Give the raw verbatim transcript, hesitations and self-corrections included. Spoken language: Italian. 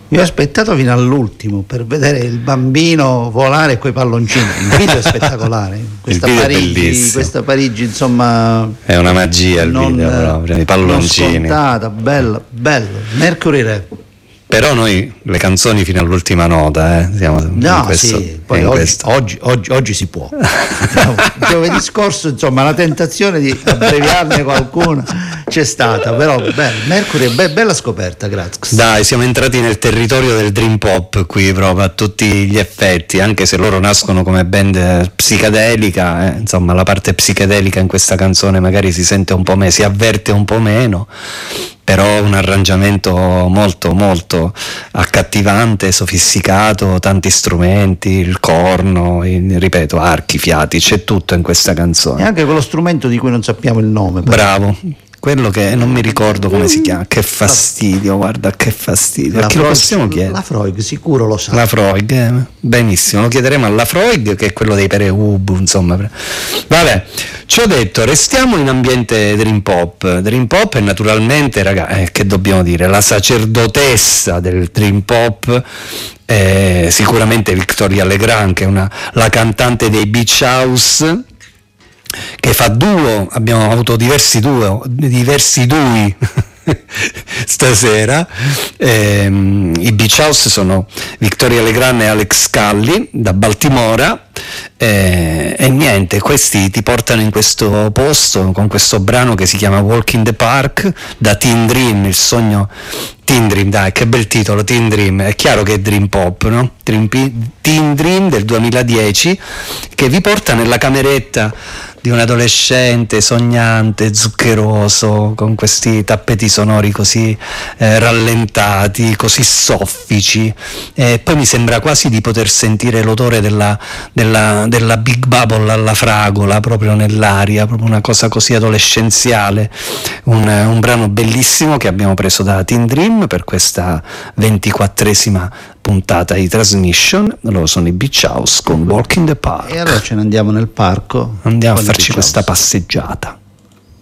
Io ho aspettato fino all'ultimo per vedere il bambino volare coi palloncini. Il video è spettacolare. Questa Parigi, questa Parigi, insomma, è una magia il non, video proprio, i palloncini. Non scontata, bella, bello. Mercury Rev. Però noi le canzoni fino all'ultima nota, eh, siamo no, in questo, sì, poi in oggi, questo. Oggi, oggi, oggi si può. No, giovedì scorso, insomma, la tentazione di abbreviarne qualcuna c'è stata, però bello. Mercury è be- bella scoperta, grazie. Dai, siamo entrati nel territorio del dream pop qui proprio a tutti gli effetti, anche se loro nascono come band psichedelica, eh, insomma, la parte psichedelica in questa canzone magari si sente un po' meno, si avverte un po' meno. Però un arrangiamento molto molto accattivante, sofisticato, tanti strumenti, il corno, il, ripeto, archi, fiati, c'è tutto in questa canzone. E anche quello strumento di cui non sappiamo il nome. Però. Bravo, quello che non mi ricordo come si chiama, che fastidio, guarda che fastidio. La a chi Freud, lo possiamo chiedere? La Freud sicuro lo sa. La Freud, eh, benissimo, lo chiederemo alla Freud, che è quello dei Pereubu, insomma. Vabbè, ci ho detto, restiamo in ambiente dream pop. Dream pop è naturalmente, ragazzi, eh, che dobbiamo dire, la sacerdotessa del dream pop. Eh, sicuramente Victoria Legrand, che è una, la cantante dei Beach House, che fa duo, abbiamo avuto diversi duo, diversi dui stasera. Eh, i Beach House sono Victoria Legrand e Alex Calli da Baltimora, eh, e niente, questi ti portano in questo posto con questo brano che si chiama Walk in the Park, da Teen Dream, il sogno Teen Dream, dai, che bel titolo, Teen Dream, è chiaro che è dream pop, no? Dream, Teen Dream del duemiladieci, che vi porta nella cameretta di un adolescente sognante, zuccheroso, con questi tappeti sonori così eh, rallentati, così soffici, e poi mi sembra quasi di poter sentire l'odore della, della, della Big Bubble alla fragola proprio nell'aria, proprio una cosa così adolescenziale, un, un brano bellissimo che abbiamo preso da Teen Dream per questa ventiquattresima puntata di Transmission. Loro sono i Beach House con Walk in the Park. E allora ce ne andiamo nel parco. Andiamo a farci questa passeggiata.